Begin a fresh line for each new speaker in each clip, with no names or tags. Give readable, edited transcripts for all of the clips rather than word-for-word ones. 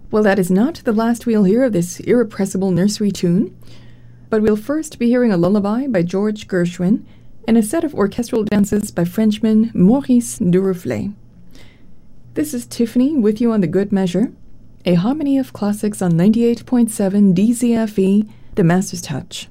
Well, that is not the last we'll hear of this irrepressible nursery tune, but we'll first be hearing a lullaby by George Gershwin and a set of orchestral dances by Frenchman Maurice Duruflé. This is Tiffany with you on The Good Measure, a harmony of classics on 98.7 DZFE, The Master's Touch.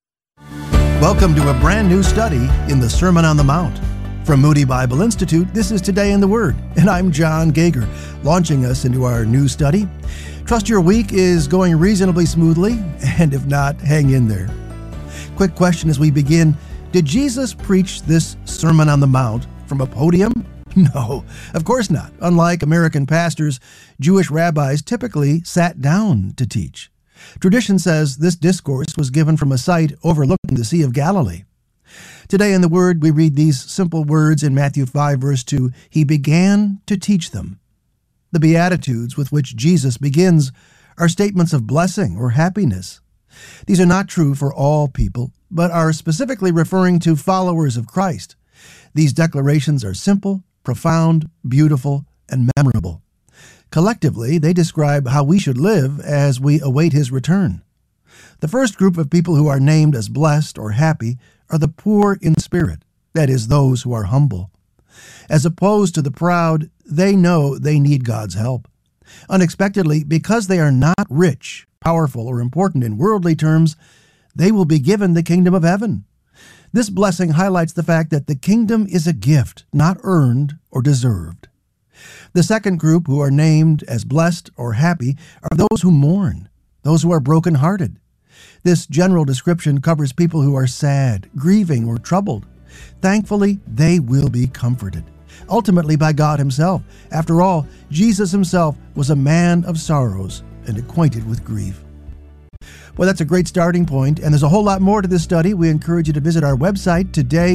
Welcome to a brand new study in the Sermon on the Mount. From Moody Bible Institute, this is Today in the Word, and I'm John Gager, launching us into our new study. Trust your week is going reasonably smoothly, and if not, hang in there. Quick question as we begin. Did Jesus preach this Sermon on the Mount from a podium? No, of course not. Unlike American pastors, Jewish rabbis typically sat down to teach. Tradition says this discourse was given from a site overlooking the Sea of Galilee. Today in the Word, we read these simple words in Matthew 5, verse 2, He began to teach them. The Beatitudes with which Jesus begins are statements of blessing or happiness. These are not true for all people, but are specifically referring to followers of Christ. These declarations are simple, profound, beautiful, and memorable. Collectively, they describe how we should live as we await His return. The first group of people who are named as blessed or happy are the poor in spirit, that is, those who are humble. As opposed to the proud, they know they need God's help. Unexpectedly, because they are not rich, powerful, or important in worldly terms, they will be given the kingdom of heaven. This blessing highlights the fact that the kingdom is a gift, not earned or deserved. The second group who are named as blessed or happy are those who mourn, those who are brokenhearted. This general description covers people who are sad, grieving, or troubled. Thankfully, they will be comforted, ultimately by God Himself. After all, Jesus Himself was a man of sorrows and acquainted with grief. Well, that's a great starting point, and there's a whole lot more to this study. We encourage you to visit our website,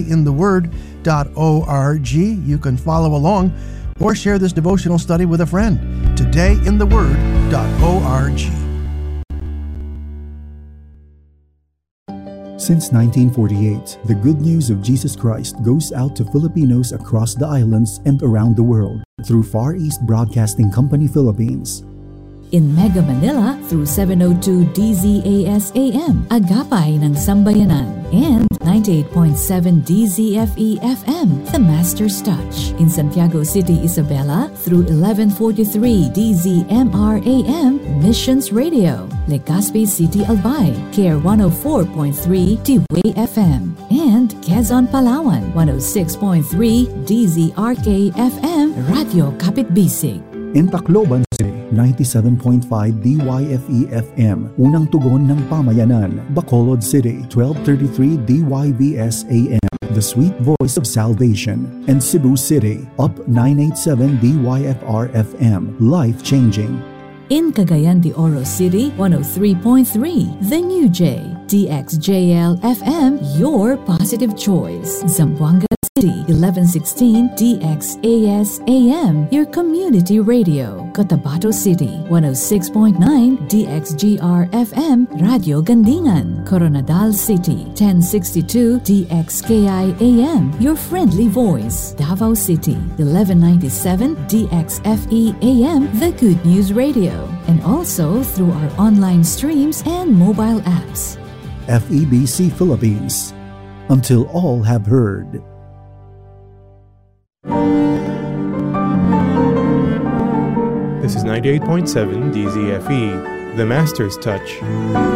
todayintheword.org. You can follow along or share this devotional study with a friend. Todayintheword.org.
Since 1948, the good news of Jesus Christ goes out to Filipinos across the islands and around the world through Far East Broadcasting Company Philippines.
In Mega Manila through 702 DZAS AM, Agapay ng Sambayanan, and 98.7 DZFE FM, The Master's Touch. In Santiago City, Isabela through 1143 DZMR AM, Missions Radio. Legazpi City, Albay, KR 104.3 Tiway FM. And Quezon, Palawan, 106.3 DZRK FM, Radio Kapitbisig.
In Tacloban City, 97.5 DYFE FM, Unang Tugon ng Pamayanan. Bacolod City, 1233 DYVS AM, The Sweet Voice of Salvation. And Cebu City, Up 987 DYFR FM, Life Changing.
In Cagayan de Oro City, 103.3 The New J, DXJL FM, Your Positive Choice. Zamboanga City, 1116 DXAS AM, Your Community Radio. Cotabato City, 106.9 DXGR FM, Radio Gandingan. Coronadal City, 1062 DXKI AM, Your Friendly Voice. Davao City, 1197 DXFE AM, The Good News Radio. And also through our online streams and mobile apps.
FEBC Philippines, until all have heard.
This is 98.7 DZFE, The Master's Touch.